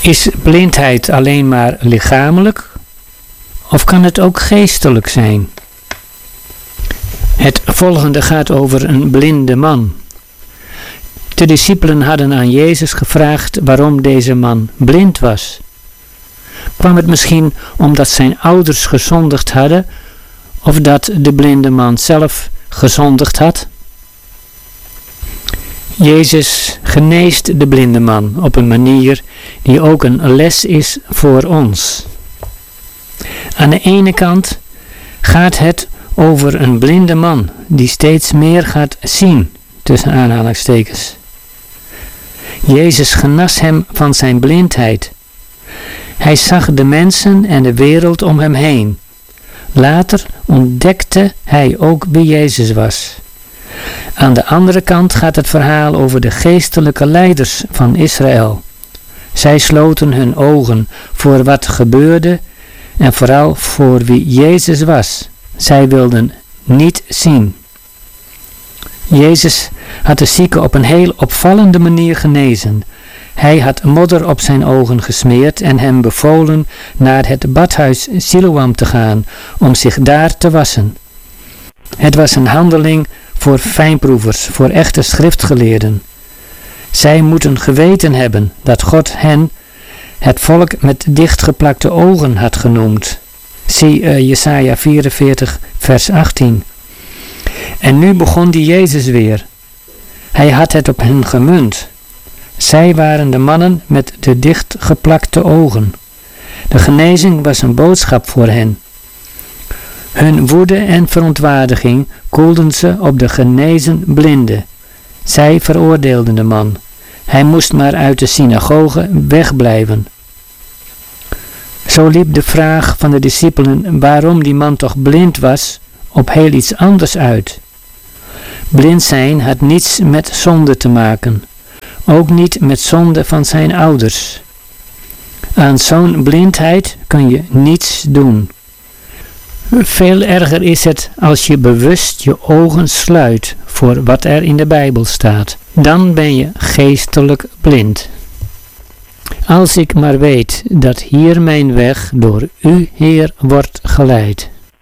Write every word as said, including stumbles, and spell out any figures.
Is blindheid alleen maar lichamelijk of kan het ook geestelijk zijn? Het volgende gaat over een blinde man. De discipelen hadden aan Jezus gevraagd waarom deze man blind was. Kwam het misschien omdat zijn ouders gezondigd hadden of dat de blinde man zelf gezondigd had? Jezus geneest de blinde man op een manier die ook een les is voor ons. Aan de ene kant gaat het over een blinde man die steeds meer gaat zien, tussen aanhalingstekens. Jezus genas hem van zijn blindheid. Hij zag de mensen en de wereld om hem heen. Later ontdekte hij ook wie Jezus was. Aan de andere kant gaat het verhaal over de geestelijke leiders van Israël. Zij sloten hun ogen voor wat gebeurde en vooral voor wie Jezus was. Zij wilden niet zien. Jezus had de zieke op een heel opvallende manier genezen. Hij had modder op zijn ogen gesmeerd en hem bevolen naar het badhuis Siloam te gaan om zich daar te wassen. Het was een handeling voor fijnproevers, voor echte schriftgeleerden. Zij moeten geweten hebben dat God hen, het volk met dichtgeplakte ogen, had genoemd. Zie uh, Jesaja vierenveertig vers achttien. En nu begon die Jezus weer. Hij had het op hen gemunt. Zij waren de mannen met de dichtgeplakte ogen. De genezing was een boodschap voor hen. Hun woede en verontwaardiging koelden ze op de genezen blinde. Zij veroordeelden de man. Hij moest maar uit de synagoge wegblijven. Zo liep de vraag van de discipelen waarom die man toch blind was op heel iets anders uit. Blind zijn had niets met zonde te maken, ook niet met zonde van zijn ouders. Aan zo'n blindheid kun je niets doen. Veel erger is het als je bewust je ogen sluit voor wat er in de Bijbel staat. Dan ben je geestelijk blind. Als ik maar weet dat hier mijn weg door U, Heer, wordt geleid.